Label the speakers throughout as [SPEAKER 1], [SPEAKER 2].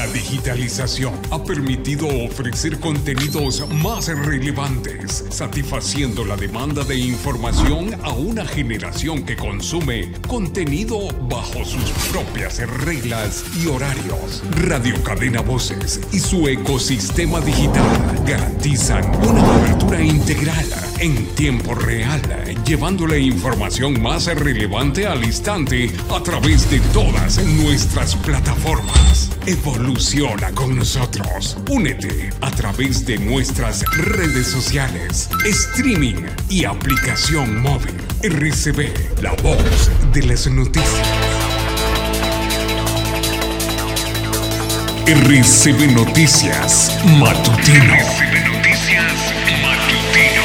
[SPEAKER 1] La digitalización ha permitido ofrecer contenidos más relevantes, satisfaciendo la demanda de información a una generación que consume contenido bajo sus propias reglas y horarios. Radio Cadena Voces y su ecosistema digital garantizan una cobertura integral en tiempo real, llevándole información más relevante al instante a través de todas nuestras plataformas. Evoluciona con nosotros. Únete a través de nuestras redes sociales, streaming y aplicación móvil. RCB, la voz de las noticias. RCB Noticias Matutino. RCB Noticias Matutino.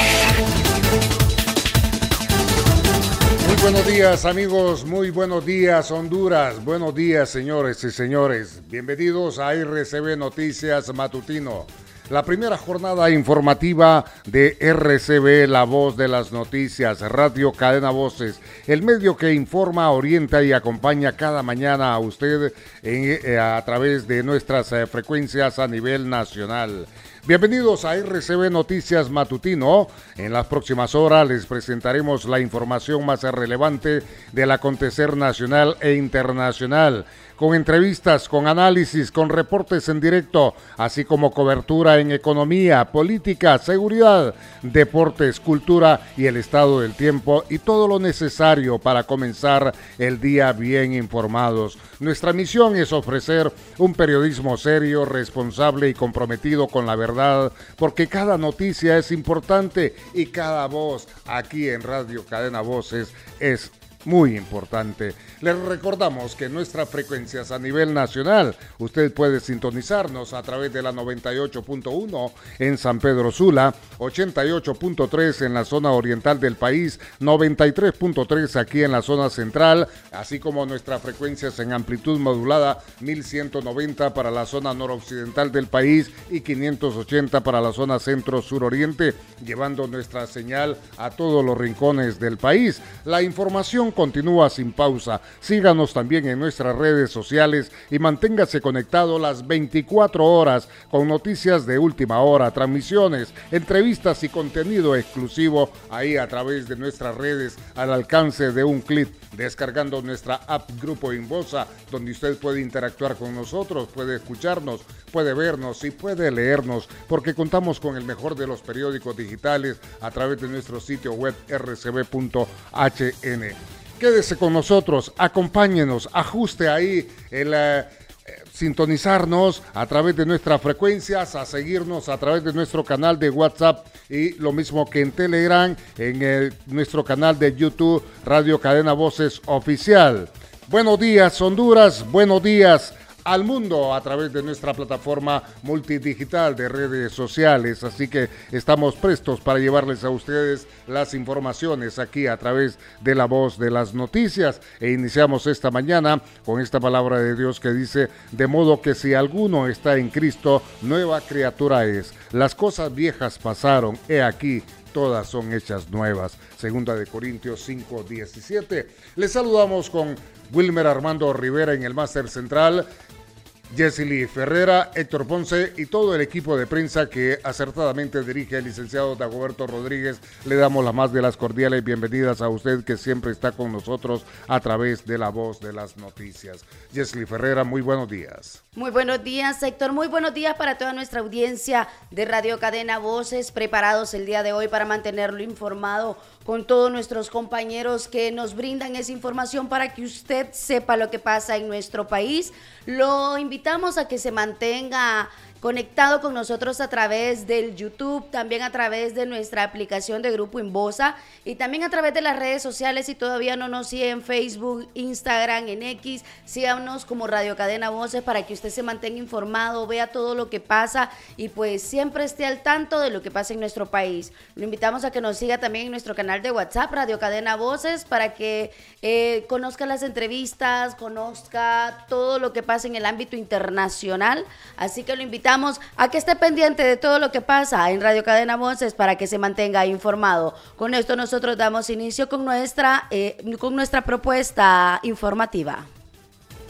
[SPEAKER 2] Muy buenos días, amigos, muy buenos días, Honduras, buenos días, señores y señores. Bienvenidos a RCB Noticias Matutino, la primera jornada informativa de RCB, la voz de las noticias, Radio Cadena Voces, el medio que informa, orienta y acompaña cada mañana a usted a través de nuestras frecuencias a nivel nacional. Bienvenidos a RCB Noticias Matutino. En las próximas horas les presentaremos la información más relevante del acontecer nacional e internacional, con entrevistas, con análisis, con reportes en directo, así como cobertura en economía, política, seguridad, deportes, cultura y el estado del tiempo y todo lo necesario para comenzar el día bien informados. Nuestra misión es ofrecer un periodismo serio, responsable y comprometido con la verdad, porque cada noticia es importante y cada voz aquí en Radio Cadena Voces es muy importante. Les recordamos que nuestras frecuencias a nivel nacional, usted puede sintonizarnos a través de la 98.1 en San Pedro Sula, 88.3 en la zona oriental del país, 93.3 aquí en la zona central, así como nuestras frecuencias en amplitud modulada 1190 para la zona noroccidental del país y 580 para la zona centro-suroriente, llevando nuestra señal a todos los rincones del país. La información continúa sin pausa. Síganos también en nuestras redes sociales y manténgase conectado las 24 horas con noticias de última hora, transmisiones, entrevistas y contenido exclusivo ahí a través de nuestras redes al alcance de un clic, descargando nuestra app Grupo Inbosa, donde usted puede interactuar con nosotros, puede escucharnos, puede vernos y puede leernos, porque contamos con el mejor de los periódicos digitales a través de nuestro sitio web rcb.hn. Quédese con nosotros, acompáñenos, ajuste ahí el sintonizarnos a través de nuestras frecuencias, a seguirnos a través de nuestro canal de WhatsApp y lo mismo que en Telegram, en nuestro canal de YouTube, Radio Cadena Voces Oficial. Buenos días, Honduras, buenos días al mundo a través de nuestra plataforma multidigital de redes sociales, así que estamos prestos para llevarles a ustedes las informaciones aquí a través de la voz de las noticias e iniciamos esta mañana con esta palabra de Dios que dice: de modo que si alguno está en Cristo, nueva criatura es, las cosas viejas pasaron, he aquí todas son hechas nuevas. Segunda de Corintios 5:17. Les saludamos con Wilmer Armando Rivera en el máster central, Jessily Ferrera, Héctor Ponce y todo el equipo de prensa que acertadamente dirige el licenciado Dagoberto Rodríguez. Le damos las más de las cordiales bienvenidas a usted que siempre está con nosotros a través de la voz de las noticias. Jessily Ferrera, muy buenos días.
[SPEAKER 3] Muy buenos días, Héctor. Muy buenos días para toda nuestra audiencia de Radio Cadena Voces, preparados el día de hoy para mantenerlo informado con todos nuestros compañeros que nos brindan esa información para que usted sepa lo que pasa en nuestro país. Lo invitamos a que se mantenga conectado con nosotros a través del YouTube, también a través de nuestra aplicación de Grupo Inbosa y también a través de las redes sociales. Si todavía no nos sigue en Facebook, Instagram, en X, síganos como Radio Cadena Voces para que usted se mantenga informado, vea todo lo que pasa y pues siempre esté al tanto de lo que pasa en nuestro país. Lo invitamos a que nos siga también en nuestro canal de WhatsApp, Radio Cadena Voces, para que conozca las entrevistas, conozca todo lo que pasa en el ámbito internacional. Así que lo invitamos a que esté pendiente de todo lo que pasa en Radio Cadena Voces para que se mantenga informado. Con esto nosotros damos inicio con nuestra propuesta informativa.